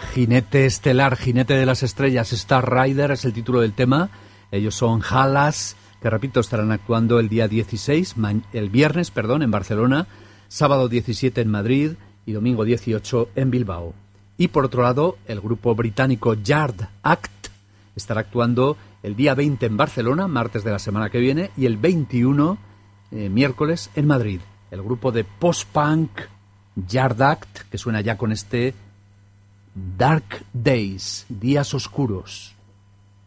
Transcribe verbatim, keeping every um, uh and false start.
Jinete estelar, jinete de las estrellas, Star Rider es el título del tema. Ellos son Halas, que repito, estarán actuando el día dieciséis, el viernes, perdón, en Barcelona, sábado diecisiete en Madrid y domingo dieciocho en Bilbao. Y por otro lado, el grupo británico Yard Act estará actuando el día veinte en Barcelona, martes de la semana que viene, y el veintiuno, eh, miércoles, en Madrid. El grupo de post-punk Yard Act, que suena ya con este Dark Days, días oscuros.